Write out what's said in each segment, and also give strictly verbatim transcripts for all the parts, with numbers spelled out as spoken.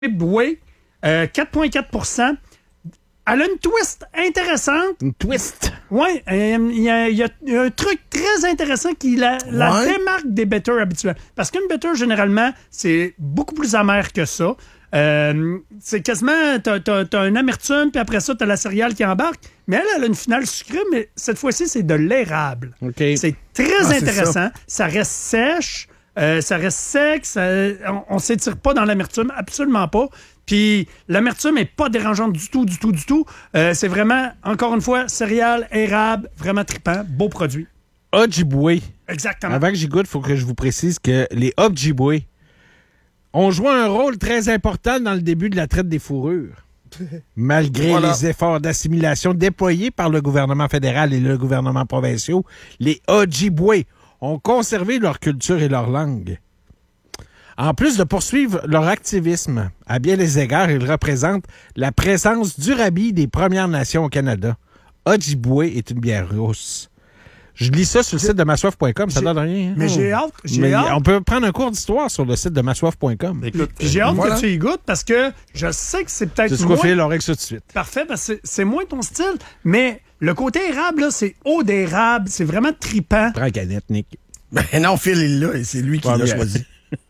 Ojibwe, euh, quatre virgule quatre pour cent. Elle a une twist intéressante. Une twist? Oui, il y, y, y a un truc très intéressant qui la, la ouais. démarque des bitters habituels. Parce qu'une bitter, généralement, c'est beaucoup plus amer que ça. Euh, c'est quasiment, t'as, t'as, t'as une amertume, puis après ça, t'as la céréale qui embarque. Mais elle, elle a une finale sucrée, mais cette fois-ci, c'est de l'érable. Okay. C'est très ah, intéressant. Ça. ça reste sèche, euh, ça rest sec, ça, on, on s'étire pas dans l'amertume, absolument pas. Puis l'amertume n'est pas dérangeante du tout, du tout, du tout. Euh, c'est vraiment, encore une fois, céréales, érable, vraiment trippant, beau produit. Ojibwe. Exactement. Avant que j'y goûte, il faut que je vous précise que les Ojibwe ont joué un rôle très important dans le début de la traite des fourrures. Malgré voilà. les efforts d'assimilation déployés par le gouvernement fédéral et le gouvernement provincial, les Ojibwe ont conservé leur culture et leur langue. En plus de poursuivre leur activisme, à bien des égards, ils représentent la présence durable des Premières Nations au Canada. Ojibwe est une bière rousse. Je lis ça sur le site de massoif point com, ça j'ai, donne rien. Hein? Mais j'ai hâte. J'ai mais hâte. On peut prendre un cours d'histoire sur le site de massoif point com. Écoute, j'ai hâte voilà. que tu y goûtes parce que je sais que c'est peut-être c'est ce moins... qu'on fait l'oreille ça tout de suite. Parfait, parce que c'est, c'est moins ton style, mais le côté érable, là, c'est eau d'érable, c'est vraiment trippant. Prends la canette, Nick. Ben non, Phil, il l'a et c'est lui qui ouais, l'a bien. choisi.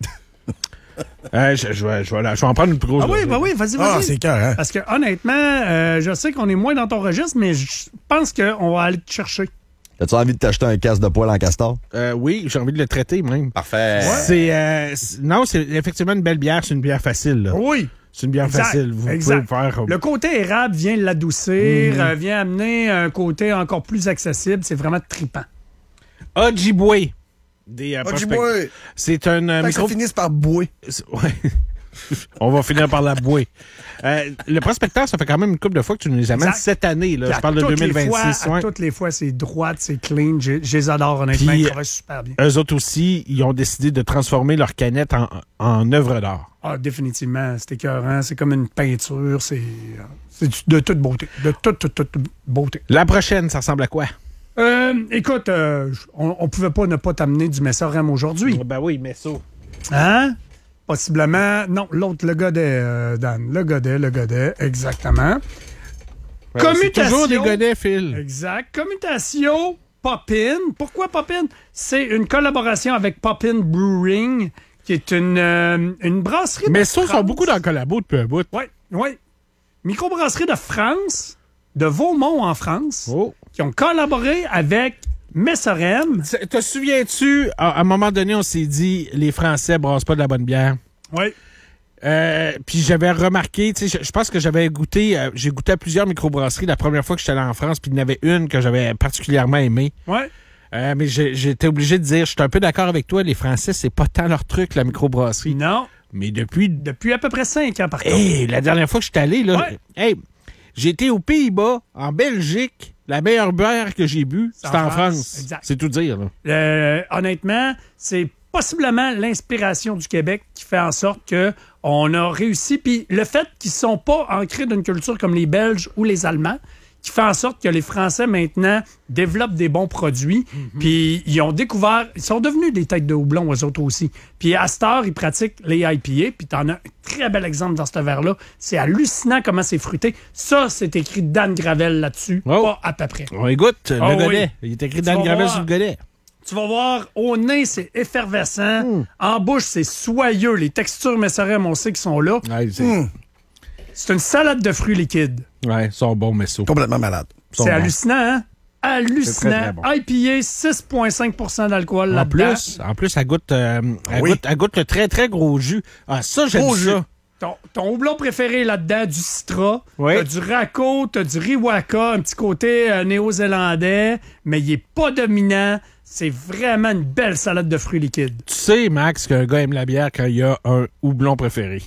euh, je, je, vais, je, vais, je vais en prendre une plus grosse. Ah oui, bah oui, vas-y, vas-y. Ah, c'est cœur, hein? Parce que honnêtement, euh, je sais qu'on est moins dans ton registre, mais je pense qu'on va aller te chercher. As-tu envie de t'acheter un casque de poêle en castor? Euh, oui, j'ai envie de le traiter même. Parfait. Ouais. C'est, euh, c'est, non, c'est effectivement une belle bière. C'est une bière facile. Là. Oui. C'est une bière exact, facile. Vous exact. pouvez le faire. Le côté érable vient l'adoucir, mm-hmm. euh, vient amener un côté encore plus accessible. C'est vraiment trippant. Ojibwe. Des, euh, Ojibwe. C'est un euh, micro... Ça finisse par bouer. Ouais. On va finir par la bouer. Euh, le prospecteur, ça fait quand même une couple de fois que tu nous les amènes exact. Cette année. Là. Je parle de deux mille vingt-six. Fois, ouais. Toutes les fois, c'est droit, c'est clean. Je, je les adore, honnêtement. Puis, ils travaillent super bien. Eux autres aussi, ils ont décidé de transformer leur canette en, en œuvre d'art. Ah, définitivement. C'est écœurant. C'est comme une peinture. C'est, c'est de toute beauté. De toute, toute, toute beauté. La prochaine, ça ressemble à quoi? Euh, écoute, euh, on, on pouvait pas ne pas t'amener du Messorem aujourd'hui. Ben oui, Messo. Hein? Possiblement. Non, l'autre, le godet, euh, Dan. Le godet, le godet, exactement. Ouais, commutation. C'est toujours des godets, Phil. Exact. Commutation Poppin. Pourquoi Poppin? C'est une collaboration avec Poppin Brewing, qui est une, euh, une brasserie Mais de ça, France. sont beaucoup dans le collabo depuis un bout. Oui, oui. Microbrasserie de France, de Vaumont en France, oh. qui ont collaboré avec Messorem. Te souviens-tu, à, à un moment donné, on s'est dit, les Français brassent pas de la bonne bière. Oui. Euh, puis j'avais remarqué, tu sais, je, je pense que j'avais goûté, euh, j'ai goûté à plusieurs microbrasseries la première fois que j'étais allé en France, puis il y en avait une que j'avais particulièrement aimée. Oui. Euh, mais j'ai, j'étais obligé de dire, je suis un peu d'accord avec toi, les Français, c'est pas tant leur truc, la microbrasserie. Non. Mais depuis... Depuis à peu près cinq ans, par contre. Hey, la dernière fois que j'étais allé, là, ouais. hey, j'étais aux Pays-Bas, en Belgique. La meilleure bière que j'ai bu, c'est en, en France. France. Exact. C'est tout dire. Là. Euh, honnêtement, c'est possiblement l'inspiration du Québec qui fait en sorte qu'on a réussi. Puis le fait qu'ils ne sont pas ancrés d'une culture comme les Belges ou les Allemands, qui fait en sorte que les Français, maintenant, développent des bons produits. Mm-hmm. Puis ils ont découvert... Ils sont devenus des têtes de houblon, eux autres aussi. Puis à cette heure, ils pratiquent les I P A. Puis t'en as un très bel exemple dans ce verre-là. C'est hallucinant comment c'est fruité. Ça, c'est écrit Dan Gravel là-dessus. Oh. Pas à peu près. On écoute le oh, godet. Oui. Il est écrit Dan Gravel voir, sur le godet. Tu vas voir, au nez, c'est effervescent. Mm. En bouche, c'est soyeux. Les textures Messorem, on sait qu'ils sont là. Ouais, c'est... Mm. c'est une salade de fruits liquides. Ouais, ils sont bons, Messo. Complètement malade. C'est bons. Hallucinant, hein? Hallucinant. C'est très, très bon. I P A, six virgule cinq pour cent d'alcool en là-dedans. Plus, en plus, elle goûte, euh, elle, oui. goûte, elle goûte le très, très gros jus. Ah, ça, j'aime gros ça. Ton, ton houblon préféré là-dedans, du Citra. Oui. T'as du Rako, t'as du Riwaka, un petit côté euh, néo-zélandais, mais il est pas dominant. C'est vraiment une belle salade de fruits liquides. Tu sais, Max, qu'un gars aime la bière quand il a un houblon préféré.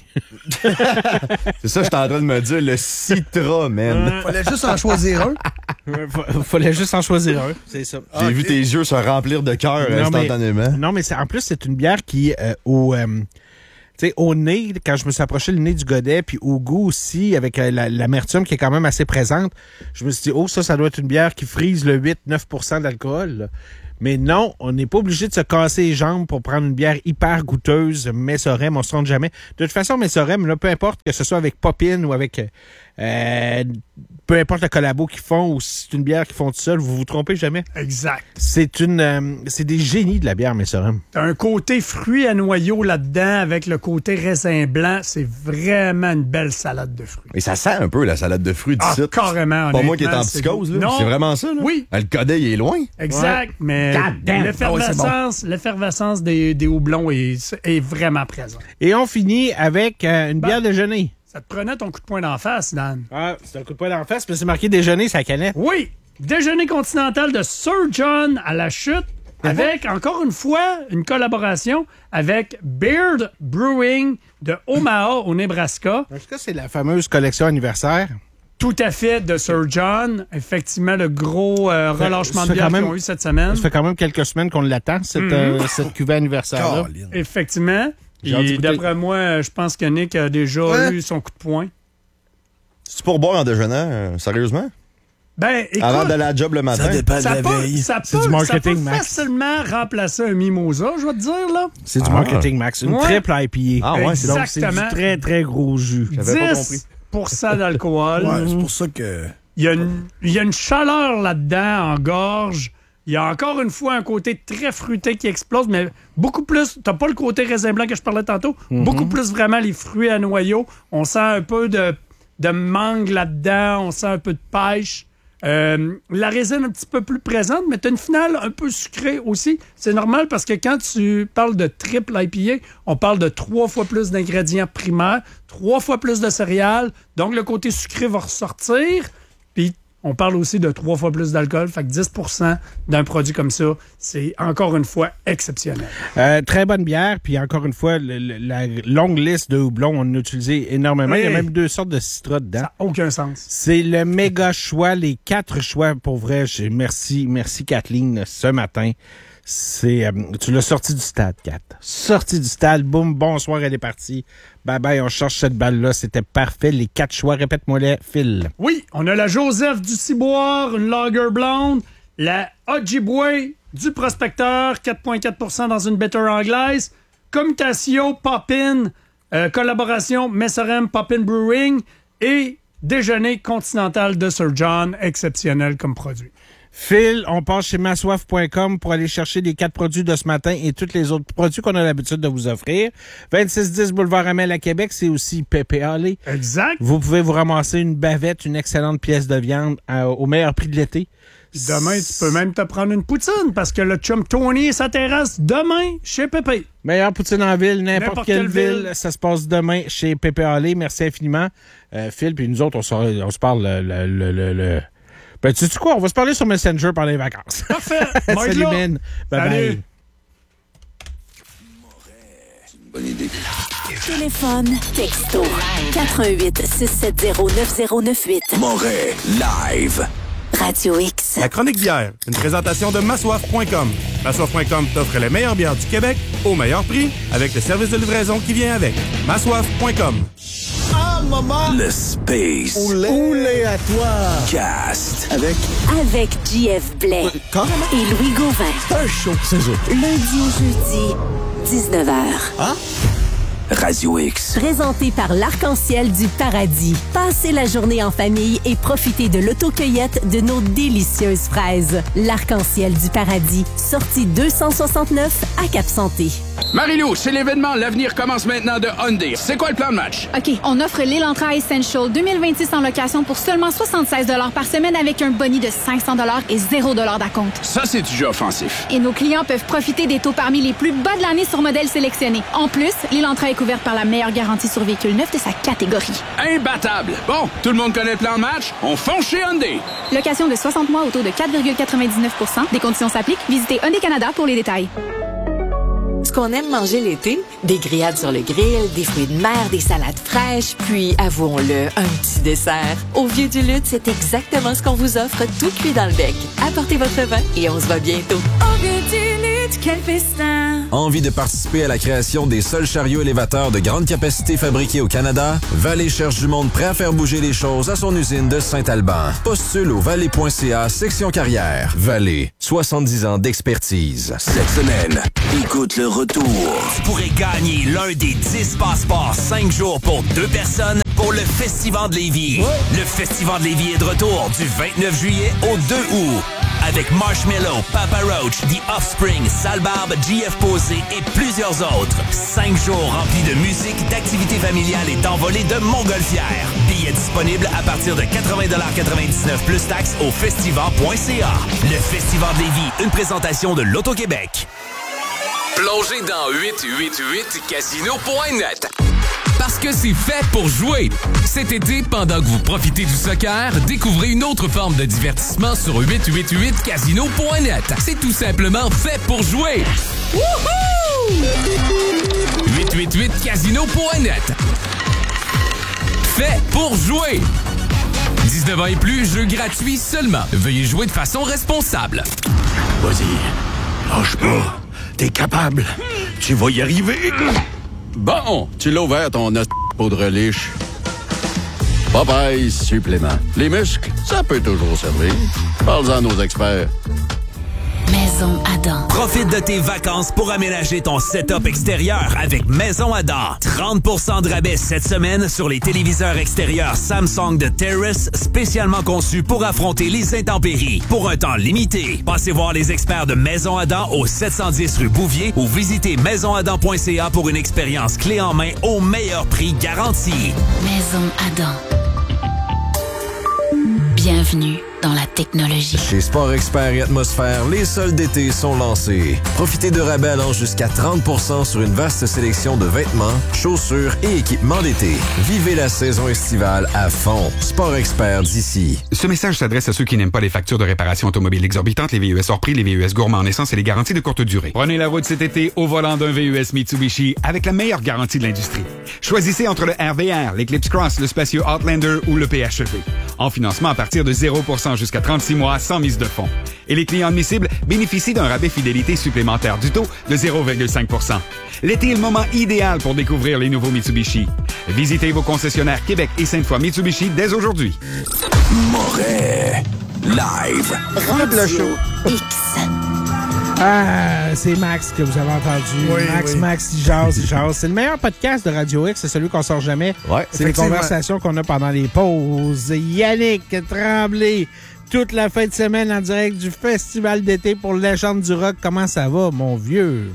C'est ça que j'étais en train de me dire, le Citra, man. Euh, Fallait juste en choisir un. Fallait juste en choisir un, c'est ça. J'ai okay. vu tes yeux se remplir de cœur non, instantanément. Mais, non, mais c'est, en plus, c'est une bière qui, euh, au... Euh, tu sais, au nez, quand je me suis approché le nez du godet, puis au goût aussi, avec euh, la, l'amertume qui est quand même assez présente, je me suis dit, oh, ça, ça doit être une bière qui frise le huit à neuf pour cent d'alcool. Mais non, on n'est pas obligé de se casser les jambes pour prendre une bière hyper goûteuse, Messorem, on se trompe jamais. De toute façon, Messorem, là, peu importe que ce soit avec Popin ou avec... Euh, peu importe le collabo qu'ils font ou si c'est une bière qu'ils font tout seul, vous vous trompez jamais. Exact. C'est une, euh, c'est des génies de la bière, Messorem. T'as un côté fruits à noyau là-dedans avec le côté raisin blanc. C'est vraiment une belle salade de fruits. Mais ça sent un peu la salade de fruits Ah, d'ici. carrément. Pas moi qui est en c'est psychose, là. Non. C'est vraiment ça, là. Oui. Le codet, il est loin. Exact, Ouais. mais God damn. l'effervescence, Ah ouais, l'effervescence des, des houblons est, est vraiment présente. Et on finit avec euh, une Ben, bière déjeuner. Ça te prenait ton coup de poing d'en face, Dan. Ah, c'est un coup de poing d'en face, mais c'est marqué déjeuner, ça canette. Oui, déjeuner continental de Sir John à la chute, avec, encore une fois, une collaboration avec Beard Brewing de Omaha, au Nebraska. Est-ce que c'est la fameuse collection anniversaire? Tout à fait, de Sir John. Effectivement, le gros euh, relâchement Ça de fait bière quand même- qu'ils ont eu cette semaine. Ça fait quand même quelques semaines qu'on l'attend, cette, Mhm. euh, cette cuvée anniversaire-là. Colin. Effectivement. J'ai hâte Et d'écouter. d'après moi, je pense que Nick a déjà Ouais. eu son coup de poing. C'est pour boire en déjeunant, euh, sérieusement? Ben, écoute, Avant d'aller à la job le matin? Ça dépend de ça la peut, veille. ça C'est peut- du marketing, ça peut Max. facilement remplacer un mimosa, je vais te dire, là. C'est du Ah. marketing, Max. Une Ouais. triple I P A. Ah ouais, c'est Donc, c'est du Exactement. très, très gros jus. J'avais pas compris. dix pour cent d'alcool. Ouais, c'est pour ça que... Il y, a une, il y a une chaleur là-dedans, en gorge. Il y a encore une fois un côté très fruité qui explose, mais beaucoup plus. T'as pas le côté raisin blanc que je parlais tantôt. Beaucoup plus vraiment les fruits à noyau. On sent un peu de, de mangue là-dedans. On sent un peu de pêche. Euh, la résine un petit peu plus présente, mais t'as une finale un peu sucrée aussi. C'est normal parce que quand tu parles de triple I P A, on parle de trois fois plus d'ingrédients primaires, trois fois plus de céréales. Donc, le côté sucré va ressortir. Puis, on parle aussi de trois fois plus d'alcool. Fait que dix pour cent d'un produit comme ça, c'est encore une fois exceptionnel. Euh, très bonne bière, puis encore une fois, le- le- la longue liste de houblons, on en a utilisé énormément. Il y a Oui. même deux sortes de citron dedans. Ça n'a aucun sens. C'est le méga choix, les quatre choix, pour vrai. J'ai- Merci, merci Kathleen, ce matin. C'est, euh, tu l'as sorti du stade, Kat. Sorti du stade, boum, bonsoir, elle est partie. Bye bye, on cherche cette balle-là, c'était parfait. Les quatre choix, répète-moi-les, Phil. Oui, on a la Joseph du Ciboire, une lager blonde, la Ojibwe du Prospecteur, quatre virgule quatre pour cent dans une bitter anglaise, Commutatio Poppin, euh, collaboration Messorem Poppin Brewing et Déjeuner continental de Sir John, exceptionnel comme produit. Phil, on passe chez massoif point com pour aller chercher les quatre produits de ce matin et tous les autres produits qu'on a l'habitude de vous offrir. vingt-six dix Boulevard Amel à Québec, c'est aussi Pépé Allé. Exact. Vous pouvez vous ramasser une bavette, une excellente pièce de viande à- au meilleur prix de l'été. Demain, tu peux même te prendre une poutine parce que le chum Tony et sa terrasse demain chez Pépé. Meilleure poutine en ville, n'importe N'importe quelle quelle ville. ville. Ça se passe demain chez Pépé Allé. Merci infiniment. Euh, Phil, puis nous autres, on se, on se parle le... le, le, le, le... Ben, tu sais quoi? On va se parler sur Messenger pendant les vacances. Parfait. Moi, Salut, là. man. Bye Salut. bye. Téléphone, texto, quatre un huit, six sept zéro, neuf zéro neuf huit. Moret Live. Radio X. La chronique bière, une présentation de massoif point com. massoif point com t'offre les meilleures bières du Québec au meilleur prix avec le service de livraison qui vient avec. massoif point com. Le Space Oulé à toi! Cast. Avec Avec J F Blais Carrément. et Louis Gauvin. C'est un show, c'est ça. Lundi au jeudi, dix-neuf heures. Radio X. Présenté par l'Arc-en-Ciel du Paradis. Passez la journée en famille et profitez de l'autocueillette de nos délicieuses fraises. L'Arc-en-Ciel du Paradis, sortie deux cent soixante-neuf à Cap-Santé. Marie-Lou, c'est l'événement. L'avenir commence maintenant de Hyundai. C'est quoi le plan de match? OK, on offre l'Elantra Essential deux mille vingt-six en location pour seulement soixante-seize dollars par semaine avec un boni de cinq cents dollars et zéro dollars d'acompte. Ça, c'est du jeu offensif. Et nos clients peuvent profiter des taux parmi les plus bas de l'année sur modèles sélectionnés. En plus, l'Elantra est couverte par la meilleure garantie sur véhicule neuf de sa catégorie. Imbattable. Bon, tout le monde connaît le plan de match. On fonce chez Hyundai. Location de soixante mois au taux de quatre virgule quatre-vingt-dix-neuf pour cent. Des conditions s'appliquent. Visitez Hyundai Canada pour les détails. Ce qu'on aime manger l'été, des grillades sur le grill, des fruits de mer, des salades fraîches, puis, avouons-le, un petit dessert. Au Vieux du Lutte, c'est exactement ce qu'on vous offre, tout cuit dans le bec. Apportez votre vin et on se voit bientôt. Au Vieux du Lutte, quel festin! Envie de participer à la création des seuls chariots élévateurs de grande capacité fabriqués au Canada? Vallée cherche du monde prêt à faire bouger les choses à son usine de Saint-Alban. Postule au vallée point c a section carrière. Vallée, soixante-dix ans d'expertise. Cette semaine, écoute le retour. Tu pourrais gagner l'un des dix passeports cinq jours pour deux personnes pour le Festival de Lévis. Ouais. Le Festival de Lévis est de retour du vingt-neuf juillet au deux août. Avec Marshmello, Papa Roach, The Offspring, Sale Barbe, G F Posé et plusieurs autres. Cinq jours remplis de musique, d'activités familiales et d'envolées de montgolfières. Billets disponibles à partir de quatre-vingts dollars quatre-vingt-dix-neuf plus taxes au festival point c a. Le Festival de Lévis, une présentation de l'Auto-Québec. Plongez dans huit cent quatre-vingt-huit casino point net. Parce que c'est fait pour jouer. Cet été, pendant que vous profitez du soccer, découvrez une autre forme de divertissement sur huit cent quatre-vingt-huit casino point net. C'est tout simplement fait pour jouer. Wouhou! huit cent quatre-vingt-huit casino point net. Fait pour jouer. dix-neuf ans et plus, jeu gratuit seulement. Veuillez jouer de façon responsable. Vas-y, lâche pas. T'es capable. Tu vas y arriver. Bon, tu l'as ouvert ton os poudre liche. Popeye supplément. Les muscles, ça peut toujours servir. Parle-en à nos experts. Maison Adam. Profite de tes vacances pour aménager ton setup extérieur avec Maison Adam. trente pour cent de rabais cette semaine sur les téléviseurs extérieurs Samsung de Terrace, spécialement conçus pour affronter les intempéries. Pour un temps limité, passez voir les experts de Maison Adam au sept cent dix rue Bouvier ou visitez maison adam point c a pour une expérience clé en main au meilleur prix garanti. Maison Adam. Bienvenue dans la technologie. Chez Sport Expert et Atmosphère, les soldes d'été sont lancés. Profitez de rabais allant jusqu'à trente pour cent sur une vaste sélection de vêtements, chaussures et équipements d'été. Vivez la saison estivale à fond. Sport Expert d'ici. Ce message s'adresse à ceux qui n'aiment pas les factures de réparation automobile exorbitantes, les V U S hors prix, les V U S gourmands en essence et les garanties de courte durée. Prenez la route cet été au volant d'un V U S Mitsubishi avec la meilleure garantie de l'industrie. Choisissez entre le R V R, l'Eclipse Cross, le spacieux Outlander ou le P H E V. En financement à partir de zéro pour cent jusqu'à trente-six mois sans mise de fonds. Et les clients admissibles bénéficient d'un rabais fidélité supplémentaire du taux de zéro virgule cinq pour cent. L'été est le moment idéal pour découvrir les nouveaux Mitsubishi. Visitez vos concessionnaires Québec et Sainte-Foy Mitsubishi dès aujourd'hui. Moret Live. Radio X. Ah, c'est Max que vous avez entendu. Oui, Max, oui. Max, il jase, il jase. C'est le meilleur podcast de Radio X, c'est celui qu'on sort jamais. Ouais, c'est les conversations qu'on a pendant les pauses. Yannick Tremblay, toute la fin de semaine en direct du Festival d'été pour Légende du rock. Comment ça va, mon vieux?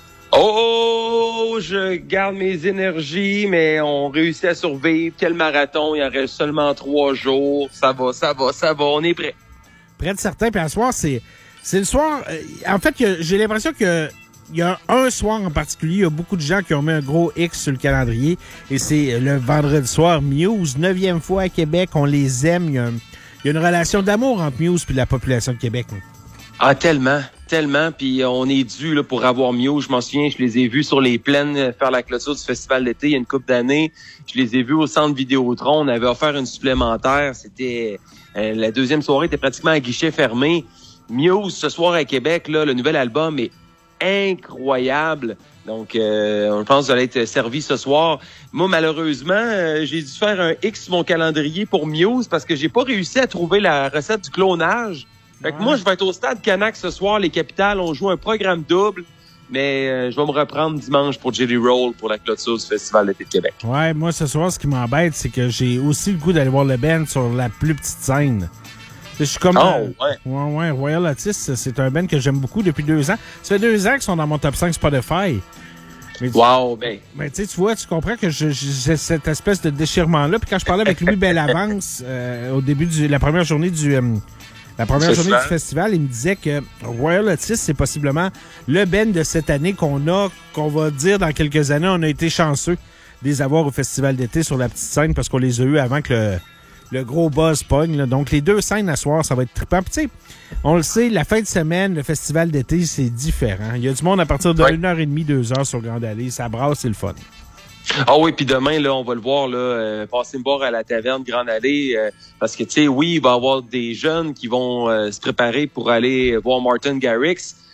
Oh, je garde mes énergies, mais on réussit à survivre. Quel marathon, il en reste seulement trois jours. Ça va, ça va, ça va, on est prêt. Près de certains, puis à soir, c'est... C'est le soir... Euh, en fait, y a, j'ai l'impression que il y a un soir en particulier, il y a beaucoup de gens qui ont mis un gros X sur le calendrier, et c'est le vendredi soir. Muse, neuvième fois à Québec, on les aime. Il y a, y a une relation d'amour entre Muse et la population de Québec. Ah, tellement, tellement. Puis on est dû là, pour avoir Muse. Je m'en souviens, je les ai vus sur les plaines faire la clôture du festival d'été il y a une couple d'années. Je les ai vus au centre Vidéotron. On avait offert une supplémentaire. C'était euh, la deuxième soirée était pratiquement à guichet fermé. Muse, ce soir à Québec, là, le nouvel album est incroyable. Donc, euh, je pense que vous allez être servi ce soir. Moi, malheureusement, euh, j'ai dû faire un X sur mon calendrier pour Muse parce que j'ai pas réussi à trouver la recette du clonage. Fait que ouais. Moi, je vais être au Stade Canac ce soir. Les Capitales ont joué un programme double. Mais euh, je vais me reprendre dimanche pour Jelly Roll pour la clôture du Festival d'été de Québec. Ouais, moi, ce soir, ce qui m'embête, c'est que j'ai aussi le goût d'aller voir le band sur la plus petite scène. Je suis comme... Oh, euh, ouais. Ouais, ouais. Royal Otis, c'est un band que j'aime beaucoup depuis deux ans. Ça fait deux ans qu'ils sont dans mon top cinq Spotify. Mais tu, wow, ben... Ben, tu sais, tu vois, tu comprends que je, j'ai cette espèce de déchirement-là. Puis quand je parlais avec Louis Bellavance euh, au début de la première journée du... Euh, la première festival. journée du festival, il me disait que Royal Otis, c'est possiblement le band de cette année qu'on a, qu'on va dire dans quelques années, on a été chanceux de les avoir au festival d'été sur la petite scène parce qu'on les a eus avant que le... Le gros buzz pogne. Là. Donc, les deux scènes à soir, ça va être trippant. Puis, tu sais, on le sait, la fin de semaine, le festival d'été, c'est différent. Il y a du monde à partir de ouais. une heure et demie, deux heures sur Grande Allée. Ça brasse, c'est le fun. Ah oui, puis demain, là, on va le voir, là, euh, passer me boire à la taverne Grande Allée. Euh, parce que, tu sais, oui, il va y avoir des jeunes qui vont euh, se préparer pour aller voir Martin Garrix.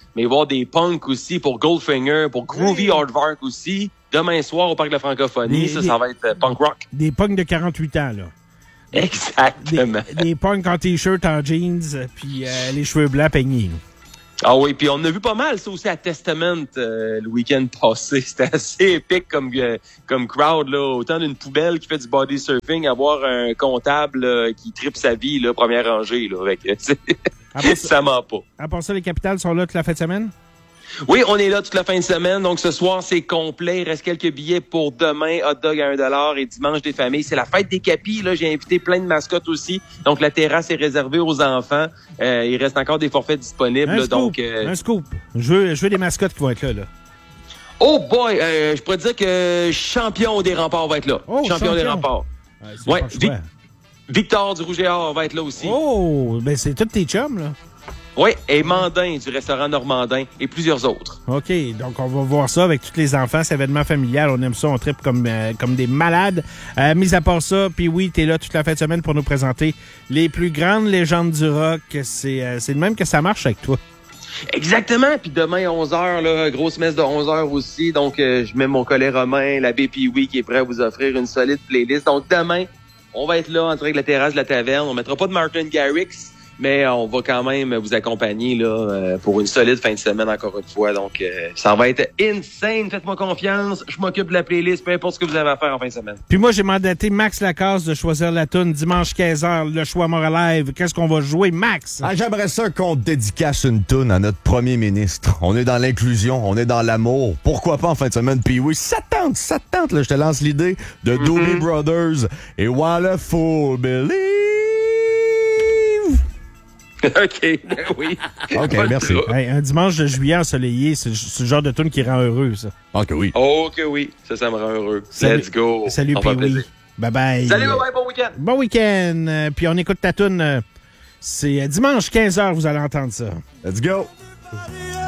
mais il va y avoir des punks aussi pour Goldfinger, pour Groovy Aardvark aussi. Demain soir au Parc de la Francophonie, Des- ça, des- ça va être euh, punk rock. Des punks de quarante-huit ans, là. Exactement. Des, des punks en t-shirt, en jeans, euh, puis euh, les cheveux blancs peignés. Ah oui, puis on a vu pas mal ça aussi à Testament euh, le week-end passé. C'était assez épique comme euh, comme crowd, là. Autant d'une poubelle qui fait du body surfing, à voir un comptable là, qui tripe sa vie, là, première rangée. Là, avec, ça ment pas. À part ça, les capitales sont là toute la fin de semaine? Oui, on est là toute la fin de semaine. Donc, ce soir, c'est complet. Il reste quelques billets pour demain. Hot dog à un dollar et dimanche des familles. C'est la fête des capis. Là, j'ai invité plein de mascottes aussi. Donc, la terrasse est réservée aux enfants. Euh, il reste encore des forfaits disponibles. Un là, scoop. donc, euh... Un scoop. Je veux, je veux des mascottes qui vont être là, là. Oh boy! Euh, je pourrais dire que champion des remparts va être là. Oh, champion, champion. des remparts. Ouais, Ouais, Vic- Victor du Rouge et Or va être là aussi. Oh, ben c'est tous tes chums, là. Oui, et Mandin du restaurant Normandin et plusieurs autres. OK, donc on va voir ça avec tous les enfants. C'est événement familial. On aime ça. On tripe comme, euh, comme des malades. Euh, mis à part ça, puis oui, t'es là toute la fin de semaine pour nous présenter les plus grandes légendes du rock. C'est euh, c'est de même que ça marche avec toi. Exactement. Puis demain, onze heures, là, grosse messe de onze heures aussi. Donc, euh, je mets mon collet Romain, l'abbé Pee-Wee qui est prêt à vous offrir une solide playlist. Donc, demain, on va être là en direct de la terrasse de la taverne. On mettra pas de Martin Garrix, mais on va quand même vous accompagner là euh, pour une solide fin de semaine encore une fois. Donc, euh, ça va être insane. Faites-moi confiance. Je m'occupe de la playlist, peu importe ce que vous avez à faire en fin de semaine. Puis moi, j'ai mandaté Max Lacasse de choisir la toune dimanche quinze heures, le choix Mort Live. Qu'est-ce qu'on va jouer, Max? Ah, j'aimerais ça qu'on dédicace une toune à notre premier ministre. On est dans l'inclusion, on est dans l'amour. Pourquoi pas en fin de semaine? Puis oui, ça tente, ça tente. Là, je te lance l'idée de Mm-hmm. Doobie Brothers et What a Fool Believe. OK, ben oui. OK, merci. Hey, un dimanche de juillet ensoleillé, c'est c'est le genre de tune qui rend heureux, ça. OK, oui. Oh que oui. Ça, ça me rend heureux. Salut. Let's go. Salut, Ça me fait Pee-Wee. plaisir. Bye-bye. Salut, bye bye, bon week-end. Bon week-end. Euh, Puis on écoute ta toune. euh, C'est euh, dimanche quinze heures, vous allez entendre ça. Let's go.